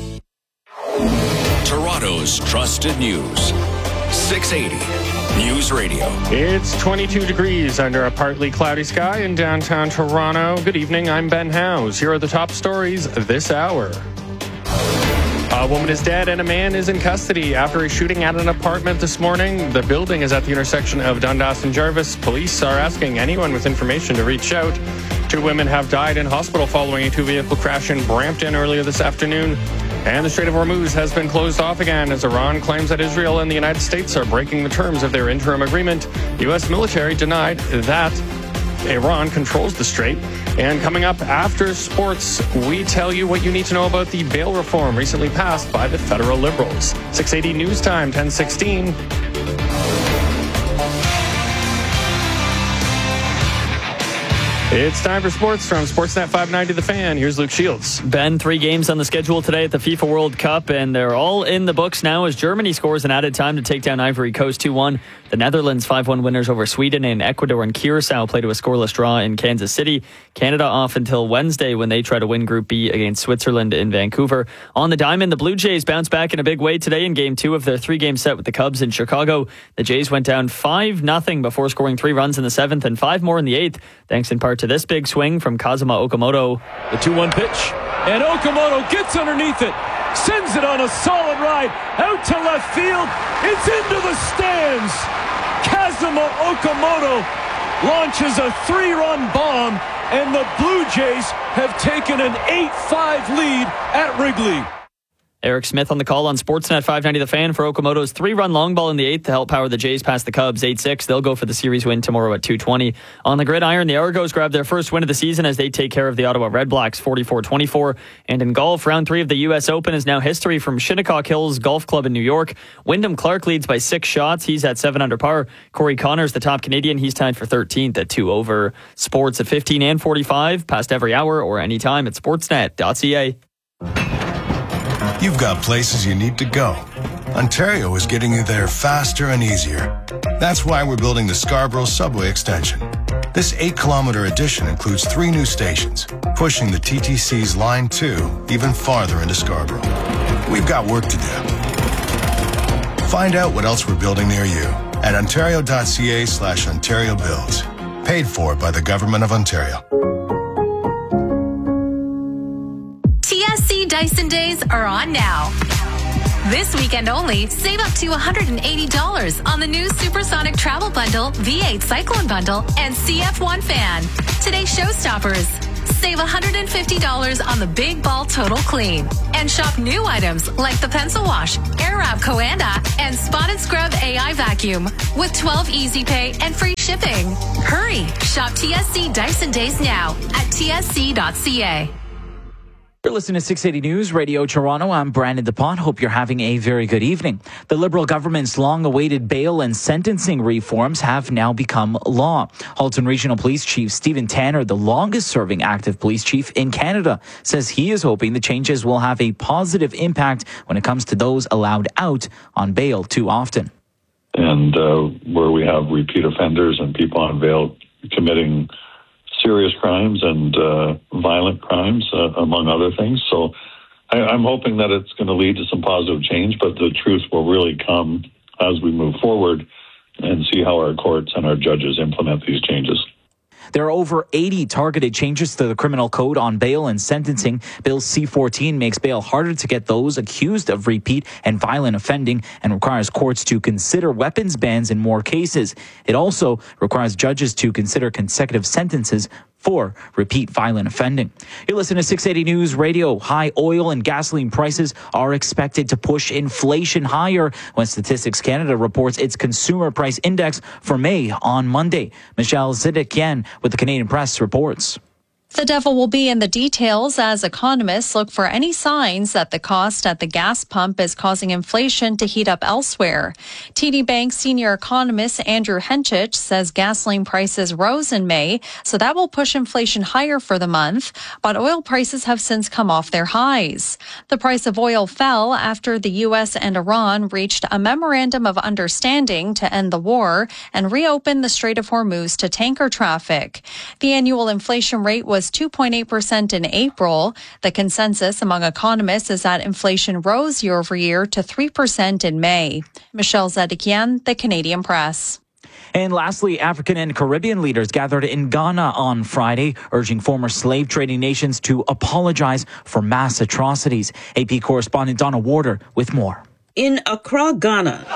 Toronto's trusted news. six eighty News Radio. It's twenty-two degrees under a partly cloudy sky in downtown Toronto. Good evening, I'm Ben Howes. Here are the top stories this hour. A woman is dead and a man is in custody after a shooting at an apartment this morning. The building is at the intersection of Dundas and Jarvis. Police are asking anyone with information to reach out. Two women have died in hospital following a two-vehicle crash in Brampton earlier this afternoon. And the Strait of Hormuz has been closed off again as Iran claims that Israel and the United States are breaking the terms of their interim agreement. U S military denied that Iran controls the strait. And coming up after sports, we tell you what you need to know about the bail reform recently passed by the federal Liberals. six eighty News Time, ten sixteen. It's time for sports from Sportsnet five ninety The Fan. Here's Luke Shields. Ben, three games on the schedule today at the FIFA World Cup, and they're all in the books now as Germany scores an added time to take down Ivory Coast two one. The Netherlands five one winners over Sweden, and Ecuador and Curacao play to a scoreless draw in Kansas City. Canada off until Wednesday when they try to win Group B against Switzerland in Vancouver. On the diamond, the Blue Jays bounce back in a big way today in Game two of their three-game set with the Cubs in Chicago. The Jays went down five nothing before scoring three runs in the seventh and five more in the eighth, thanks in part to this big swing from Kazuma Okamoto. The two one pitch, and Okamoto gets underneath it, sends it on a solid ride out to left field. It's into the stands. Kazuma Okamoto launches a three-run bomb, and the Blue Jays have taken an eight five lead at Wrigley. Eric Smith on the call on Sportsnet five ninety The Fan for Okamoto's three-run long ball in the eighth to help power the Jays past the Cubs eight six. They'll go for the series win tomorrow at two twenty. On the gridiron, the Argos grab their first win of the season as they take care of the Ottawa Redblacks forty-four twenty-four. And in golf, round three of the U S Open is now history from Shinnecock Hills Golf Club in New York. Wyndham Clark leads by six shots. He's at seven under par. Corey Connors, the top Canadian, he's tied for thirteenth at two over. Sports at fifteen and forty-five, past every hour or anytime at sportsnet dot c a. You've got places you need to go. Ontario is getting you there faster and easier. That's why we're building the Scarborough Subway Extension. This eight-kilometer addition includes three new stations, pushing the T T C's Line two even farther into Scarborough. We've got work to do. Find out what else we're building near you at ontario dot c a slash Ontario Builds. Paid for by the Government of Ontario. T S C Dyson Days are on now. This weekend only, save up to one hundred eighty dollars on the new Supersonic Travel Bundle, V eight Cyclone Bundle, and C F one Fan. Today's showstoppers. Save one hundred fifty dollars on the Big Ball Total Clean. And shop new items like the Pencil Wash, Airwrap Coanda, and Spotted Scrub A I Vacuum with twelve Easy Pay and free shipping. Hurry! Shop T S C Dyson Days now at T S C dot c a. You're listening to six eighty News Radio Toronto. I'm Brandon DuPont. Hope you're having a very good evening. The Liberal government's long-awaited bail and sentencing reforms have now become law. Halton Regional Police Chief Stephen Tanner, the longest-serving active police chief in Canada, says he is hoping the changes will have a positive impact when it comes to those allowed out on bail too often. And uh, where we have repeat offenders and people on bail committing serious crimes and uh, violent crimes, uh, among other things. So I, I'm hoping that it's going to lead to some positive change, but the truth will really come as we move forward and see how our courts and our judges implement these changes. There are over eighty targeted changes to the criminal code on bail and sentencing. Bill C fourteen makes bail harder to get those accused of repeat and violent offending and requires courts to consider weapons bans in more cases. It also requires judges to consider consecutive sentences for repeat violent offending. You listen to six eighty News Radio. High oil and gasoline prices are expected to push inflation higher when Statistics Canada reports its consumer price index for May on Monday. Michelle Zidikian with the Canadian Press reports. The devil will be in the details as economists look for any signs that the cost at the gas pump is causing inflation to heat up elsewhere. T D Bank senior economist Andrew Henchich says gasoline prices rose in May, so that will push inflation higher for the month, but oil prices have since come off their highs. The price of oil fell after the U S and Iran reached a memorandum of understanding to end the war and reopen the Strait of Hormuz to tanker traffic. The annual inflation rate was two point eight percent in April. The consensus among economists is that inflation rose year over year to three percent in May. Michelle Zedekian, the Canadian Press. And lastly, African and Caribbean leaders gathered in Ghana on Friday, urging former slave trading nations to apologize for mass atrocities. A P correspondent Donna Warder with more. In Accra, Ghana,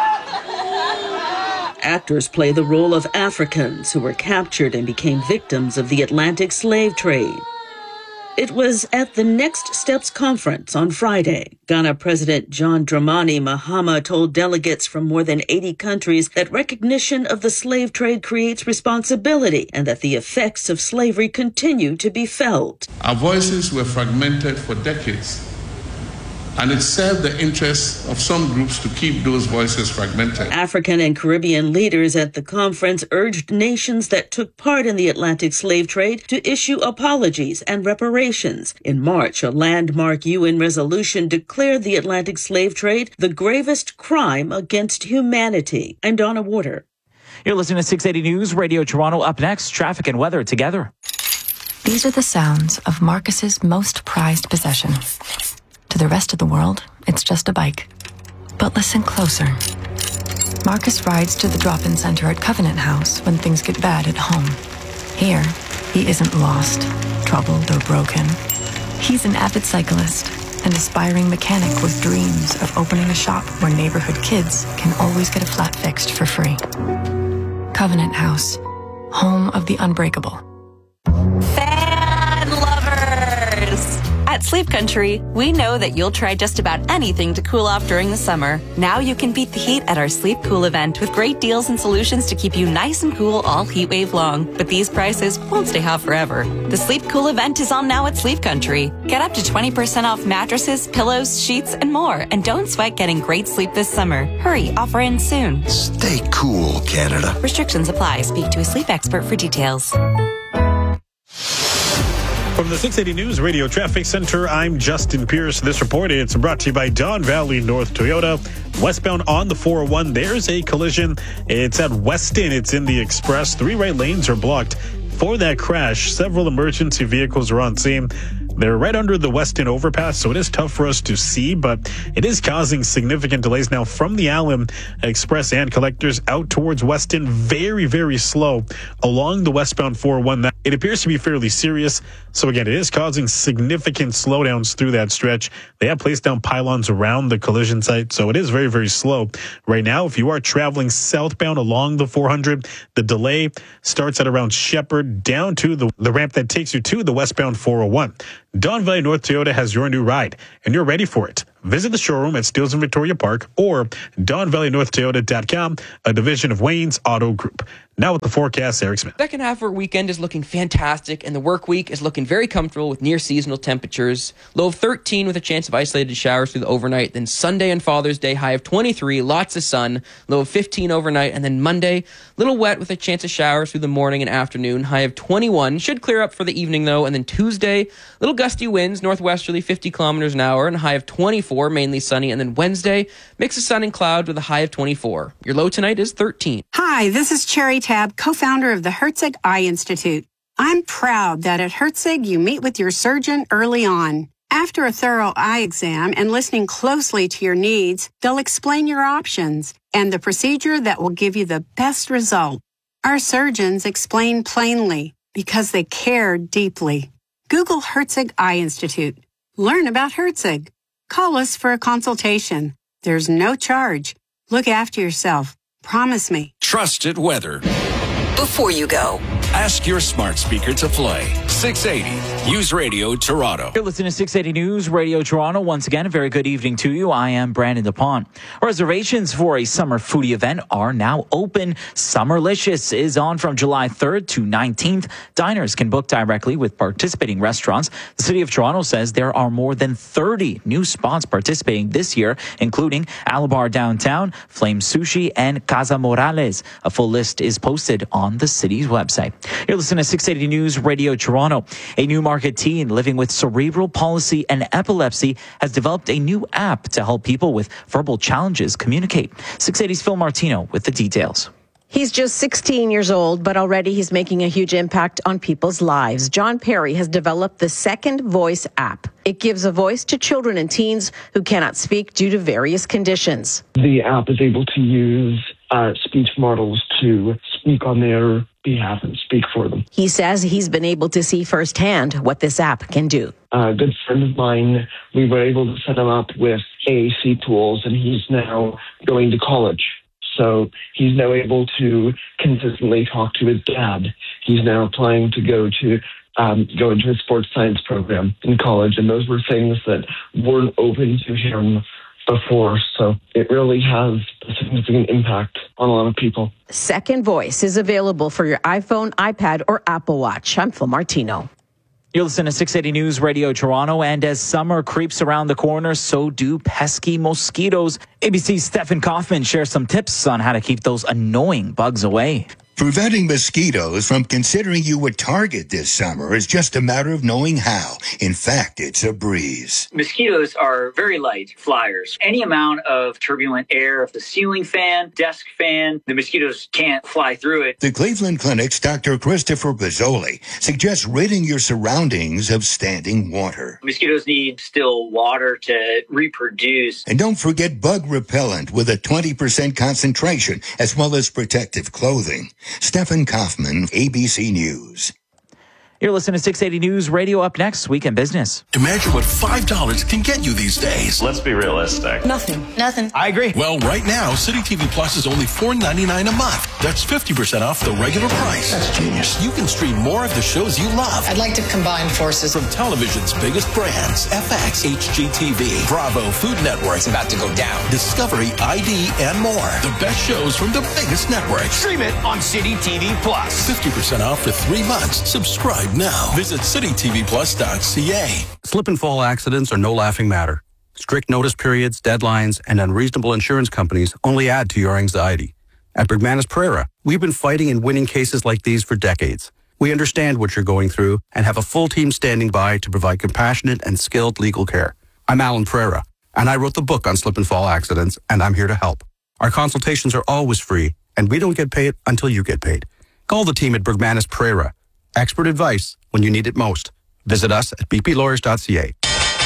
actors play the role of Africans who were captured and became victims of the Atlantic slave trade. It was at the Next Steps conference on Friday. Ghana President John Dramani Mahama told delegates from more than eighty countries that recognition of the slave trade creates responsibility and that the effects of slavery continue to be felt. Our voices were fragmented for decades, and it served the interests of some groups to keep those voices fragmented. African and Caribbean leaders at the conference urged nations that took part in the Atlantic slave trade to issue apologies and reparations. In March, a landmark U N resolution declared the Atlantic slave trade the gravest crime against humanity. I'm Donna Warder. You're listening to six eighty News Radio Toronto. Up next, traffic and weather together. These are the sounds of Marcus's most prized possession. To the rest of the world, it's just a bike. But listen closer. Marcus rides to the drop-in center at Covenant House when things get bad at home. Here, he isn't lost, troubled, or broken. He's an avid cyclist, an aspiring mechanic with dreams of opening a shop where neighborhood kids can always get a flat fixed for free. Covenant House, home of the unbreakable. Fan lovers! At Sleep Country, we know that you'll try just about anything to cool off during the summer. Now you can beat the heat at our Sleep Cool event with great deals and solutions to keep you nice and cool all heat wave long. But these prices won't stay hot forever. The Sleep Cool event is on now at Sleep Country. Get up to twenty percent off mattresses, pillows, sheets, and more. And don't sweat getting great sleep this summer. Hurry, offer ends soon. Stay cool, Canada. Restrictions apply. Speak to a sleep expert for details. From the six eighty News Radio Traffic Center, I'm Justin Pierce. This report is brought to you by Don Valley North Toyota. Westbound on the four oh one, there's a collision. It's at Weston. It's in the Express. Three right lanes are blocked. For that crash, several emergency vehicles are on scene. They're right under the Weston overpass, so it is tough for us to see, but it is causing significant delays now from the Allen Express and collectors out towards Weston. Very, very slow along the westbound four oh one. It appears to be fairly serious. So again, it is causing significant slowdowns through that stretch. They have placed down pylons around the collision site, so it is very, very slow right now. If you are traveling southbound along the four hundred, the delay starts at around Shepherd down to the, the ramp that takes you to the westbound four oh one. Don Valley North Toyota has your new ride, and you're ready for it. Visit the showroom at Steeles and Victoria Park or don valley north toyota dot com, a division of Wayne's Auto Group. Now with the forecast, Eric Smith. Second half of our weekend is looking fantastic, and the work week is looking very comfortable with near seasonal temperatures. Low of thirteen with a chance of isolated showers through the overnight. Then Sunday and Father's Day, high of twenty-three, lots of sun, low of fifteen overnight. And then Monday, little wet with a chance of showers through the morning and afternoon, high of twenty-one. Should clear up for the evening though. And then Tuesday, little gusty winds, northwesterly fifty kilometers an hour, and a high of twenty-four, mainly sunny. And then Wednesday, mix of sun and cloud with a high of twenty-four. Your low tonight is thirteen. Hi, this is Cherry Tab, co-founder of the Herzig Eye Institute. I'm proud that at Herzig you meet with your surgeon early on. After a thorough eye exam and listening closely to your needs, they'll explain your options and the procedure that will give you the best result. Our surgeons explain plainly because they care deeply. Google Herzig Eye Institute. Learn about Herzig. Call us for a consultation. There's no charge. Look after yourself. Promise me. Trusted weather. Before you go, ask your smart speaker to play six eighty News Radio Toronto. You're listening to six eighty News Radio Toronto. Once again, a very good evening to you. I am Brandon DuPont. Reservations for a summer foodie event are now open. Summerlicious is on from July third to nineteenth. Diners can book directly with participating restaurants. The City of Toronto says there are more than thirty new spots participating this year, including Alabar Downtown, Flame Sushi, and Casa Morales. A full list is posted on the city's website. You're listening to six eighty News Radio Toronto. A Newmarket teen living with cerebral palsy and epilepsy has developed a new app to help people with verbal challenges communicate. six eighty's Phil Martino with the details. He's just sixteen years old, but already he's making a huge impact on people's lives. John Perry has developed the Second Voice app. It gives a voice to children and teens who cannot speak due to various conditions. The app is able to use uh, speech models to speak on their behalf and speak for them. He says he's been able to see firsthand what this app can do. A good friend of mine, we were able to set him up with A A C tools, and he's now going to college. So he's now able to consistently talk to his dad. He's now applying to go to um, go into a sports science program in college, and those were things that weren't open to him before. So it really has a significant impact on a lot of people. Second Voice is available for your iPhone, iPad, or Apple Watch. I'm Phil Martino. You're listening to six eighty News Radio Toronto, and as summer creeps around the corner, so do pesky mosquitoes. A B C's Stefan Kaufman shares some tips on how to keep those annoying bugs away. Preventing mosquitoes from considering you a target this summer is just a matter of knowing how. In fact, it's a breeze. Mosquitoes are very light flyers. Any amount of turbulent air, if the ceiling fan, desk fan, the mosquitoes can't fly through it. The Cleveland Clinic's Doctor Christopher Bozzoli suggests ridding your surroundings of standing water. Mosquitoes need still water to reproduce. And don't forget bug repellent with a twenty percent concentration, as well as protective clothing. Stefan Kaufman, A B C News. You're listening to six eighty News Radio. Up next, Weekend Business. Imagine what five dollars can get you these days. Let's be realistic. Nothing. Nothing. I agree. Well, right now, City T V Plus is only four ninety-nine a month. That's fifty percent off the regular price. That's genius. You can stream more of the shows you love. I'd like to combine forces. From television's biggest brands, F X, H G T V, Bravo, Food Network. It's about to go down. Discovery, I D, and more. The best shows from the biggest networks. Stream it on City T V Plus. fifty percent off for three months. Subscribe now. Visit city t v plus dot c a. Slip and fall accidents are no laughing matter. Strict notice periods, deadlines, and unreasonable insurance companies only add to your anxiety. At Bergmanis Pereira, we've been fighting and winning cases like these for decades. We understand what you're going through and have a full team standing by to provide compassionate and skilled legal care. I'm Alan Pereira, and I wrote the book on slip and fall accidents, and I'm here to help. Our consultations are always free, and we don't get paid until you get paid. Call the team at Bergmanis Pereira. Expert advice when you need it most. Visit us at b p lawyers dot c a.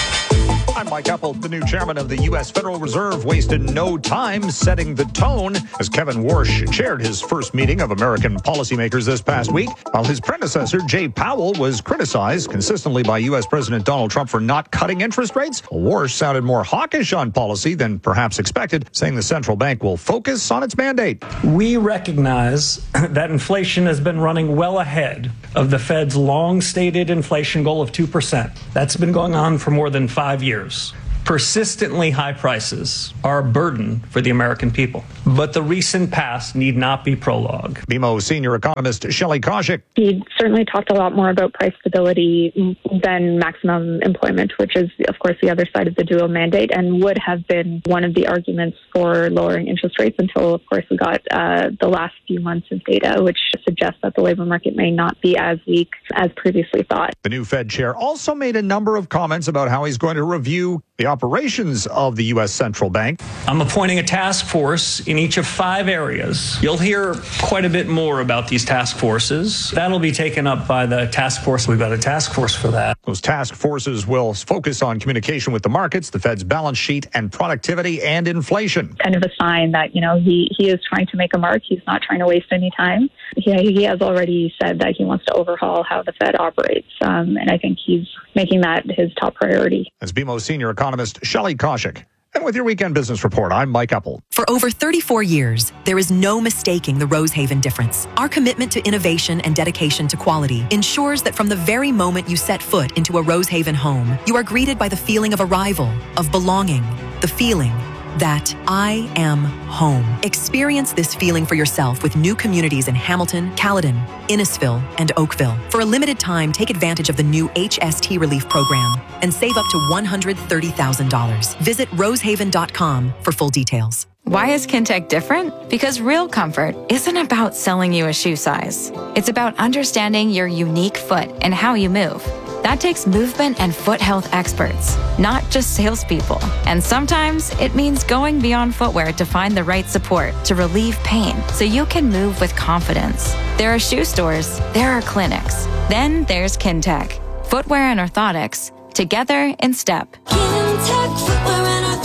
I'm Mike Epple. The new chairman of the U S Federal Reserve wasted no time setting the tone as Kevin Warsh chaired his first meeting of American policymakers this past week, while his predecessor, Jay Powell, was criticized consistently by U S President Donald Trump for not cutting interest rates. Warsh sounded more hawkish on policy than perhaps expected, saying the central bank will focus on its mandate. We recognize that inflation has been running well ahead of the Fed's long-stated inflation goal of two percent. That's been going on for more than five years. Persistently high prices are a burden for the American people, but the recent past need not be prologue. B M O senior economist Shelley Koshik. He certainly talked a lot more about price stability than maximum employment, which is, of course, the other side of the dual mandate and would have been one of the arguments for lowering interest rates until, of course, we got uh, the last few months of data, which suggests that the labor market may not be as weak as previously thought. The new Fed chair also made a number of comments about how he's going to review the operations of the U S central bank. I'm appointing a task force in each of five areas. You'll hear quite a bit more about these task forces. That'll be taken up by the task force. We've got a task force for that. Those task forces will focus on communication with the markets, the Fed's balance sheet, and productivity and inflation. Kind of a sign that, you know, he, he is trying to make a mark. He's not trying to waste any time. He, he has already said that he wants to overhaul how the Fed operates, um, and I think he's making that his top priority. As B M O senior economist Shelley Koshik. And with your Weekend Business Report, I'm Mike Epple. For over thirty-four years, there is no mistaking the Rosehaven difference. Our commitment to innovation and dedication to quality ensures that from the very moment you set foot into a Rosehaven home, you are greeted by the feeling of arrival, of belonging, the feeling that I am home. Experience this feeling for yourself with new communities in Hamilton, Caledon, Innisfil, and Oakville. For a limited time, take advantage of the new H S T Relief Program and save up to one hundred thirty thousand dollars. Visit rosehaven dot com for full details. Why is Kintec different? Because real comfort isn't about selling you a shoe size. It's about understanding your unique foot and how you move. That takes movement and foot health experts, not just salespeople. And sometimes it means going beyond footwear to find the right support to relieve pain so you can move with confidence. There are shoe stores, there are clinics. Then there's Kintec. Footwear and orthotics, together in step. Kintec Footwear and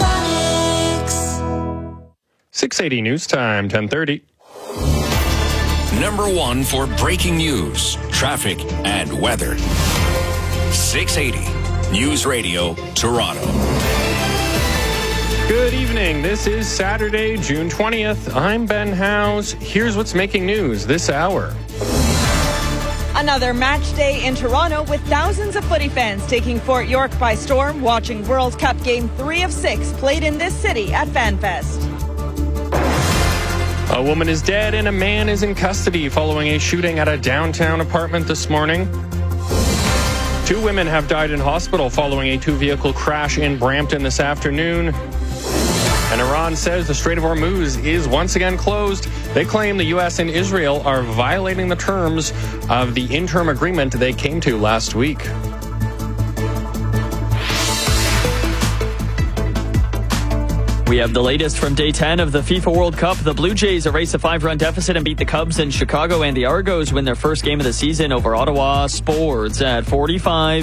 Orthotics. six eighty News Time, ten thirty. Number one for breaking news, traffic, and weather. six eighty News Radio, Toronto. Good evening. This is Saturday, June twentieth. I'm Ben Howes. Here's what's making news this hour. Another match day in Toronto with thousands of footy fans taking Fort York by storm, watching World Cup Game three of six played in this city at FanFest. A woman is dead and a man is in custody following a shooting at a downtown apartment this morning. Two women have died in hospital following a two-vehicle crash in Brampton this afternoon. And Iran says the Strait of Hormuz is once again closed. They claim the U S and Israel are violating the terms of the interim agreement they came to last week. We have the latest from day ten of the FIFA World Cup. The Blue Jays erase a five-run deficit and beat the Cubs in Chicago, and the Argos win their first game of the season over Ottawa. Sports at forty-five.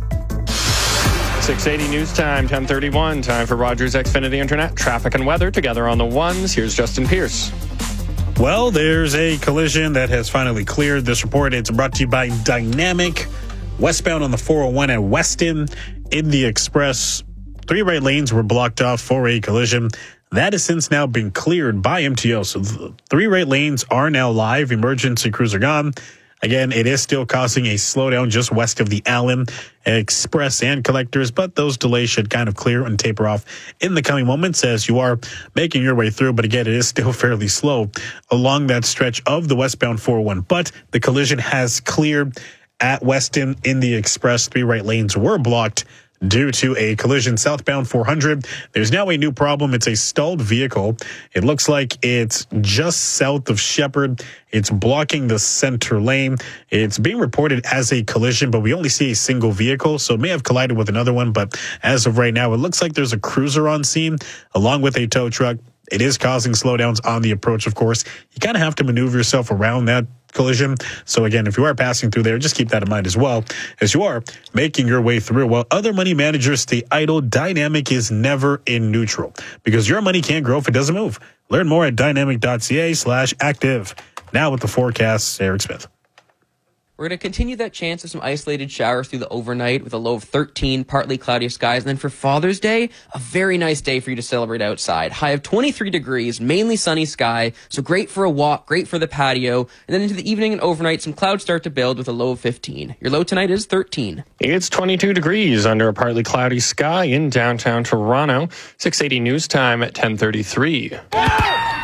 six eighty News Time, ten thirty-one. Time for Rogers Xfinity Internet, traffic and weather together on the ones. Here's Justin Pierce. Well, there's a collision that has finally cleared. This report, it's brought to you by Dynamic. Westbound on the four oh one at Weston in the Express. Three right lanes were blocked off for a collision. That has since now been cleared by M T O. So the three right lanes are now live. Emergency crews are gone. Again, it is still causing a slowdown just west of the Allen Express and Collectors, but those delays should kind of clear and taper off in the coming moments as you are making your way through. But again, it is still fairly slow along that stretch of the westbound four oh one. But the collision has cleared at Weston in the Express. Three right lanes were blocked due to a collision southbound four hundred. There's now a new problem. It's a stalled vehicle. It looks like it's just south of Shepherd. It's blocking the center lane. It's being reported as a collision, but we only see a single vehicle, so it may have collided with another one. But as of right now, it looks like there's a cruiser on scene along with a tow truck. It is causing slowdowns on the approach, of course. You kind of have to maneuver yourself around that collision. So again, if you are passing through there, just keep that in mind as well as you are making your way through. While other money managers stay idle, Dynamic is never in neutral because your money can't grow if it doesn't move. Learn more at dynamic.ca slash active. Now with the forecast, Eric Smith. We're going to continue that chance of some isolated showers through the overnight with a low of thirteen, partly cloudy skies. And then for Father's Day, a very nice day for you to celebrate outside. High of twenty-three degrees, mainly sunny sky. So great for a walk, great for the patio. And then into the evening and overnight, some clouds start to build with a low of fifteen. Your low tonight is thirteen. It's twenty-two degrees under a partly cloudy sky in downtown Toronto. six eighty news time at ten thirty-three.